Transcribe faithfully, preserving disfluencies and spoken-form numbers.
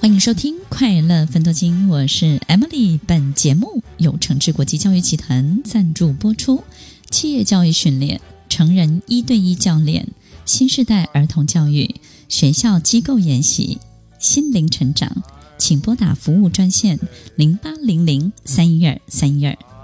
欢迎收听快乐分多金，我是 Emily。 本节目由诚志国际教育集团赞助播出，企业教育训练、成人一对一教练、新世代儿童教育、学校机构研习、心灵成长，请拨打服务专线零八零零三一二三一二。